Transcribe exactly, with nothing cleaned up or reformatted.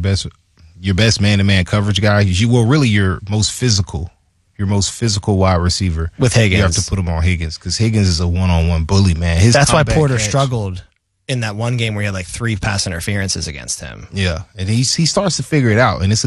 best your best man-to-man coverage guy. You well, really your most physical, your most physical wide receiver with Higgins. You have to put him on Higgins because Higgins is a one-on-one bully, man. His That's why Porter catch, struggled in that one game where he had like three pass interferences against him. Yeah, and he he starts to figure it out, and it's